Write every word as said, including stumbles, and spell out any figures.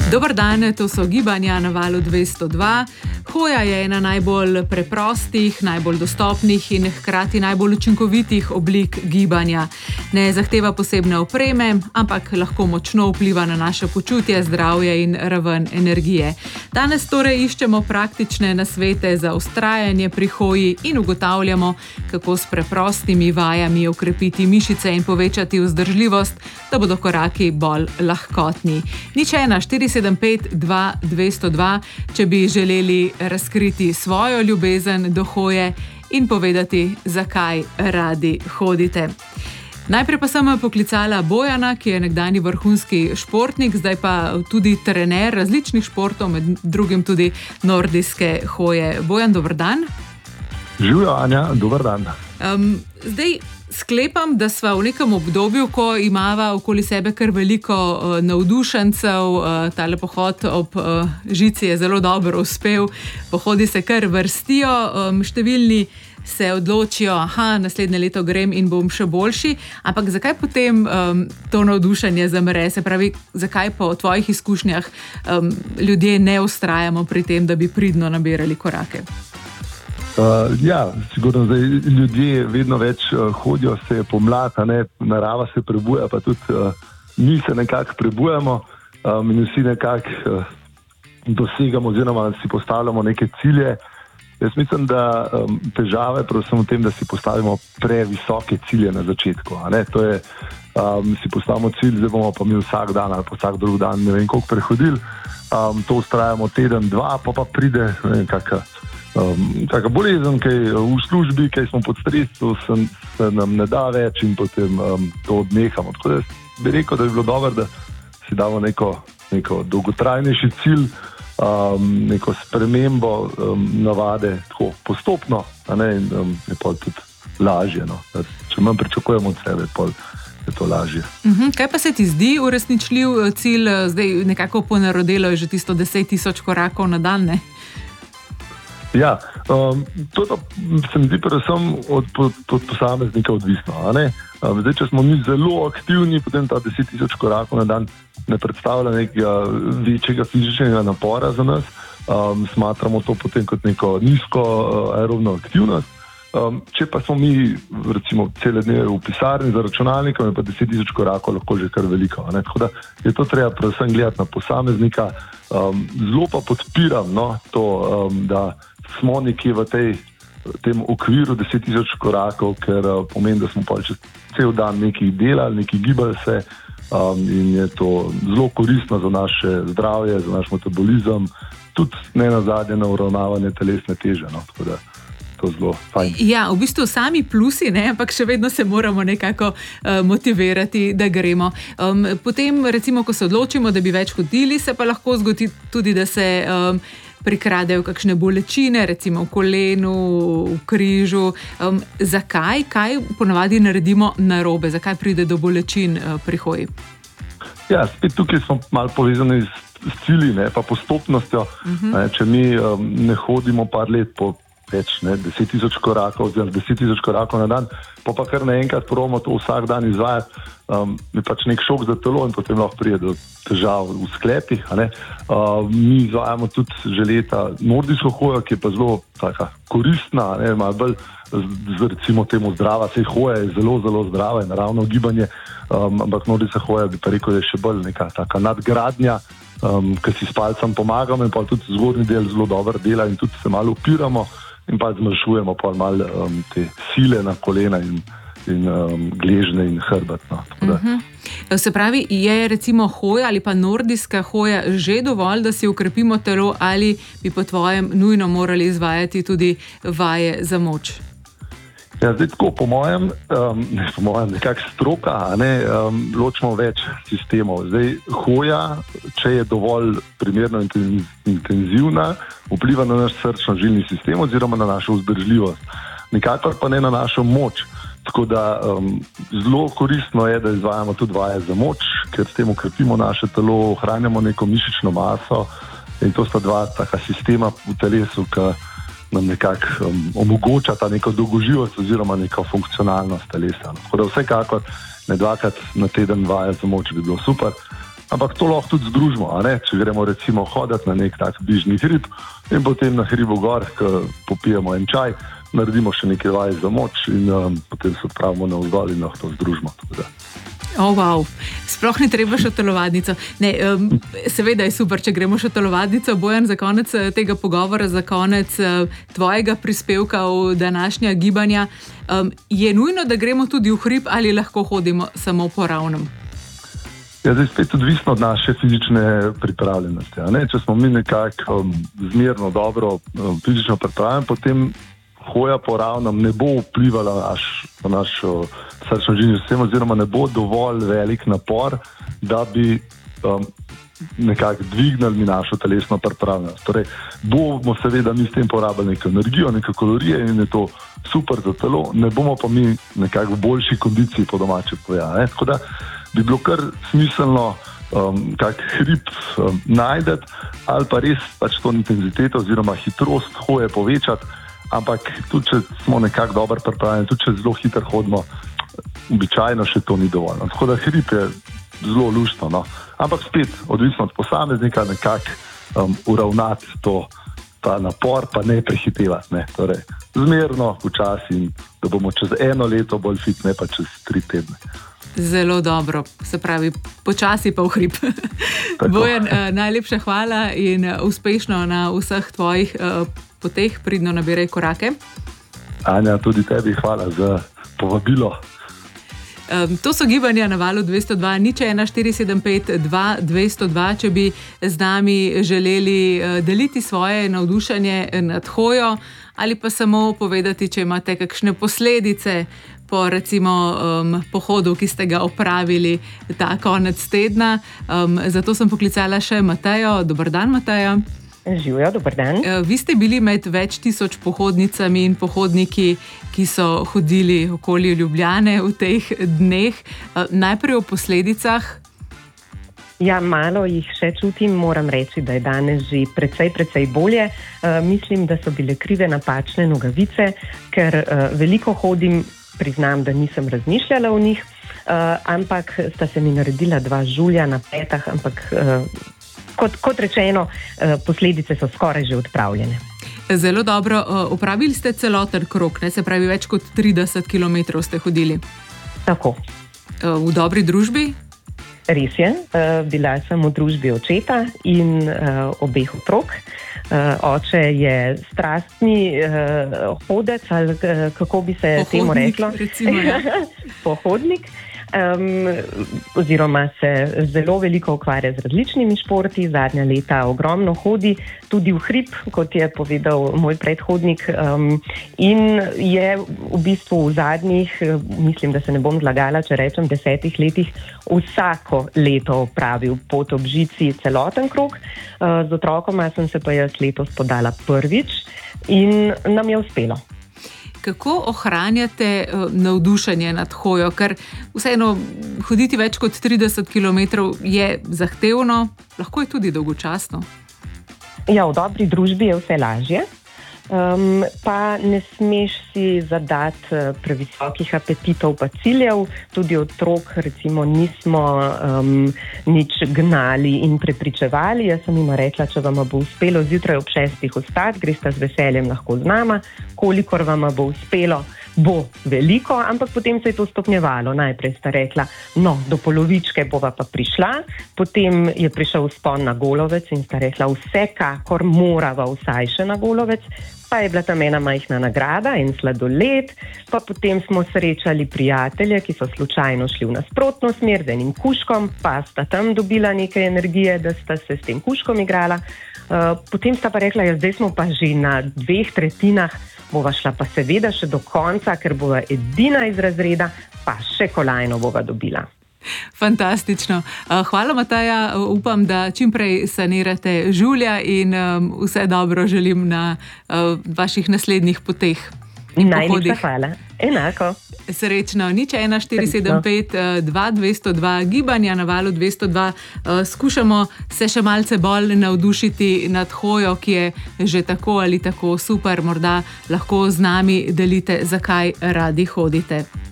Dober dan, to so gibanja na valu dvesto dva. Hoja je ena najbolj preprostih, najbolj dostopnih in hkrati najbolj učinkovitih oblik gibanja. Ne zahteva posebne opreme, ampak lahko močno vpliva na naše počutje, zdravje in raven energije. Danes torej iščemo praktične nasvete za vztrajanje pri hoji in ugotavljamo, kako s preprostimi vajami okrepiti mišice in povečati vzdržljivost, da bodo koraki bolj lahkotni. Nič ena štiri sedem pet dva dvesto dva, če bi želeli razkriti svojo ljubezen do hoje in povedati, zakaj radi hodite. Najprej pa sem poklicala Bojana, ki je nekdanji vrhunski športnik, zdaj pa tudi trener različnih športov, med drugim tudi nordijske hoje. Bojan, dober dan. Živjo, Anja, dober dan. Um, zdaj sklepam, da sva v nekem obdobju, ko imava okoli sebe kar veliko uh, navdušencev, uh, tale pohod ob uh, žici je zelo dobro uspel, pohodi se kar vrstijo, um, številni se odločijo, aha, naslednje leto grem in bom še boljši, ampak zakaj potem um, to navdušenje zamre? Se pravi, zakaj po tvojih izkušnjah um, ljudje ne vztrajamo pri tem, da bi pridno nabirali korake? Uh, ja, sigurno zdaj ljudje vedno več uh, hodijo, se je pomlad, ne, narava se prebuja, pa tudi uh, mi se nekako prebujamo um, in vsi nekako uh, dosegamo oziroma si postavljamo neke cilje. Jaz mislim, da um, težava je predvsem v tem, da si postavimo previsoke cilje na začetku. A ne? To je, um, si postavimo cilj, zdaj bomo pa mi vsak dan ali pa vsak drug dan ne vem koliko prehodili, um, to ustrajamo teden, dva, pa pa pride ne vem kakšna Um, taka bolezen, kaj v službi, kaj smo pod stresu, se, se nam ne da več in potem um, to odnehamo. Tako da bi rekel, da bi bilo dobro, da si damo neko, neko dolgotrajnejši cilj, um, neko spremembo um, navade, tako postopno, a ne, in um, je pol tudi lažje. No. Če manj pričakujemo od sebe, pol je to lažje. Uhum, kaj pa se ti zdi uresničljiv cilj? Zdaj nekako ponarodelo je že tisto deset tisoč korakov na dan, ne? Ja, um, to se mi zdi predvsem od, od, od posameznika odvisno. A ne? Um, zdaj, če smo mi zelo aktivni, potem ta deset tisoč korakov na dan ne predstavlja nekega večjega fizičnega napora za nas. Um, smatramo to potem kot neko nizko uh, aerobno aktivnost. Um, če pa smo mi recimo cele dneve v pisarni za računalnikom, je pa deset tisoč korakov lahko že kar veliko. A ne? Tako da je to treba predvsem gledati na posameznika. Um, zelo pa podpiram no, to, um, da smo nekje v tej, tem okviru deset tisoč korakov, ker uh, pomeni, da smo pa čez cel dan nekaj delali, nekaj gibali se um, in je to zelo koristno za naše zdravje, za naš metabolizem, tudi ne nazadnje na uravnavanje telesne teže. No, tako da to zelo fajn. Ja, v bistvu sami plusi, ne, ampak še vedno se moramo nekako uh, motivirati, da gremo. Um, potem, recimo, ko se odločimo, da bi več hodili, se pa lahko zgodi tudi, da se um, prikradejo kakšne bolečine, recimo v kolenu, v križu. Um, zakaj? Kaj ponavadi naredimo narobe? Zakaj pride do bolečin uh, pri hoji? Ja, spet tukaj smo malo povezani s, s cilji, ne, pa postopnostjo. Uh-huh. Ne, če mi um, ne hodimo par let po več, ne, deset tisoč korakov, oziroma deset tisoč korakov na dan, pa pa kar naenkrat probamo to vsak dan izvajati, um, je pač nek šok za telo in potem lahko pride do težav v sklepih. A ne. Uh, mi izvajamo tudi že leta nordijsko hojo, ki je pa zelo taka koristna, ne, malo bolj z, recimo temu zdrava, sej hoja je zelo, zelo zdrava in naravno gibanje, um, ampak nordijska hoja bi pa rekel, da je še bolj neka taka nadgradnja, um, ker si s palcem pomagamo in pa tudi zgornji del zelo dobro dela in tudi se malo upiramo in pa zmanjšujemo pa malo um, te sile na kolena in, in um, gležne in hrbet. No. Uh-huh. Se pravi, je recimo hoja ali pa nordijska hoja že dovolj, da si ukrepimo telo, ali bi po tvojem nujno morali izvajati tudi vaje za moč? Ja, zdaj tako, po mojem, um, po mojem nekak stroka, a ne, um, ločimo več sistemov. Zdaj, hoja, če je dovolj primerno intenzivna, vpliva na naš srčno-žilni sistem oziroma na našo vzdržljivost. Nikakor pa ne na našo moč. Tako da um, zelo koristno je, da izvajamo tudi vaje za moč, ker s tem ukrepimo naše telo, ohranjamo neko mišično maso in to sta dva taka sistema v telesu, ki nam nekako um, omogočata neko dolgoživost oziroma neko funkcionalnost telesa. Tako da vsekakor ne dvakrat na teden vaje za moč bi bilo super. ampak to lahko tudi združimo, a ne? Če gremo recimo hoditi na nek tak bližnji hrib in potem na hribu gor, ko popijemo en čaj, naredimo še nekaj vaj za moč in um, potem se odpravimo na vzdolj in lahko to združimo. O, oh, wow. Sploh ni treba še telovadnico. Ne, um, seveda je super, če gremo še telovadnico. Bojan, za konec tega pogovora, za konec uh, tvojega prispevka v današnja gibanja, um, je nujno, da gremo tudi v hrib ali lahko hodimo samo po ravnem? Ja, zdaj spet odvisno od naše fizične pripravljenosti. A ne? Če smo mi nekako um, zmerno dobro um, fizično pripravljeni, potem hoja po ravnem ne bo vplivala na naš, na naš srčno-žilni sistem oziroma ne bo dovolj velik napor, da bi um, nekako dvignili našo telesno pripravljenost. Torej, bomo seveda mi s tem porabili neko energijo, neke kalorije in je to super za telo, ne bomo pa mi nekako v boljši kondiciji po domače povedano. Tako da bi bilo kar smiselno um, kak hrib um, najdeti ali pa res pač to intenziteto oziroma hitrost hoje povečati. Ampak tudi, če smo nekako dobro pripravljeni, tudi, če zelo hitro hodimo, običajno še to ni dovolj. Tako da hrib je zelo luštno, no. Ampak spet, odvisno od posameznika, nekako um, uravnati to, ta napor, pa ne prehitevati, ne. Torej, zmerno, včasih, da bomo čez eno leto bolj fit, ne pa čez tri tedne. Zelo dobro, se pravi, počasi pa v hrib. Bojan, najlepša hvala in uspešno na vseh tvojih poteh, pridno nabiraj korake. Anja, tudi tebi hvala za povabilo. Um, to so gibanja na Valu dvesto dva, nič ena štiri sedem pet dva dvesto dva, če bi z nami želeli uh, deliti svoje navdušenje nad hojo ali pa samo povedati, če imate kakšne posledice po recimo um, pohodu, ki ste ga opravili ta konec tedna. Um, zato sem poklicala še Matejo. Dober dan, Mateja. Živijo, dober dan. Vi ste bili med več tisoč pohodnicami in pohodniki, ki so hodili okoli Ljubljane v teh dneh. Najprej o posledicah. Ja, malo jih še čutim, moram reči, da je danes že precej, precej bolje. Uh, mislim, da so bile krive napačne nogavice, ker uh, veliko hodim, priznam, da nisem razmišljala o njih, uh, ampak sta se mi naredila dva žulja na petah, ampak uh, Kot, kot rečeno, posledice so skoraj že odpravljene. Zelo dobro. Opravili ste celoten krog, ne? Se pravi, več kot trideset kilometrov ste hodili. Tako. V dobri družbi? Res je. Bila sem v družbi očeta in obeh otrok. Oče je strastni hodec, ali kako bi se Pohodnik, temu reklo? Recimo, ja. Pohodnik. Um, oziroma se zelo veliko ukvarja z različnimi športi, zadnja leta ogromno hodi, tudi v hrib, kot je povedal moj predhodnik, um, in je v bistvu v zadnjih, mislim, da se ne bom zlagala, če rečem desetih letih, vsako leto opravil pot ob žici celoten krog. Uh, z otrokoma sem se pa jaz letos podala prvič in nam je uspelo. Kako ohranjate navdušenje nad hojo? Ker vseeno hoditi več kot trideset kilometrov je zahtevno, lahko je tudi dolgočasno. Ja, v dobri družbi je vse lažje. Um, pa ne smeš si zadati previsokih apetitov pa ciljev. Tudi otrok recimo nismo um, nič gnali in prepričevali. Jaz sem jim rekla, če vam bo uspelo zjutraj ob šestih vstati, greste z veseljem lahko z nama. Kolikor vam bo uspelo, bo veliko, ampak potem se je to stopnjevalo. Najprej sta rekla, no, do polovičke bova pa prišla, potem je prišel vzpon na Golovec in sta rekla, vsekakor morava vsaj še na Golovec, pa je bila tam ena majhna nagrada in sladoled, pa potem smo srečali prijatelje, ki so slučajno šli v nasprotno smer z enim kužkom, pa sta tam dobila nekaj energije, da sta se s tem kužkom igrala. Uh, potem sta pa rekla, ja, zdaj smo pa že na dveh tretjinah, bova šla pa seveda še do konca, ker bova edina iz razreda, pa še kolajno bova dobila. Fantastično. Hvala, Mateja. Upam, da čim prej sanirate žulja in vse dobro želim na vaših naslednjih poteh. Najlepša hvala. Enako. Srečno. Nič ena štiri sedem pet dva dvesto dva, gibanja na Valu dvesto dva. Skušamo se še malce bolj navdušiti nad hojo, ki je že tako ali tako super. Morda lahko z nami delite, zakaj radi hodite.